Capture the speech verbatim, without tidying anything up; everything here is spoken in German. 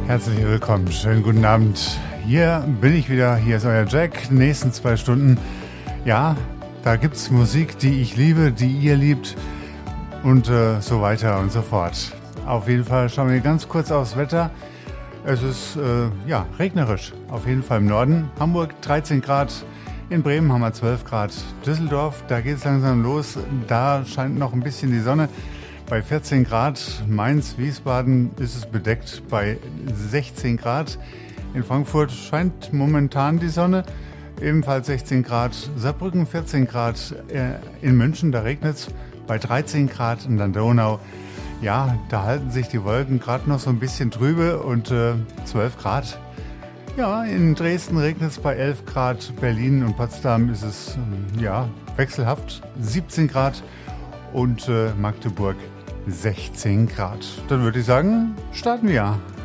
Herzlich willkommen, schönen guten Abend. Hier bin ich wieder, hier ist euer Jack. Nächsten zwei Stunden, ja, da gibt's Musik, die ich liebe, die ihr liebt und äh, so weiter und so fort. Auf jeden Fall schauen wir ganz kurz aufs Wetter. Es ist, äh, ja, regnerisch, auf jeden Fall im Norden. Hamburg dreizehn Grad, in Bremen haben wir zwölf Grad. Düsseldorf, da geht's langsam los, da scheint noch ein bisschen die Sonne. Bei vierzehn Grad, Mainz, Wiesbaden ist es bedeckt bei sechzehn Grad. In Frankfurt scheint momentan die Sonne, ebenfalls sechzehn Grad. Saarbrücken vierzehn Grad, in München, da regnet es bei dreizehn Grad. Und dann Donau, ja, da halten sich die Wolken gerade noch so ein bisschen trübe und äh, zwölf Grad. Ja, in Dresden regnet es bei elf Grad, Berlin und Potsdam ist es, ja, wechselhaft, siebzehn Grad und äh, Magdeburg sechzehn Grad. Dann würde ich sagen, starten wir.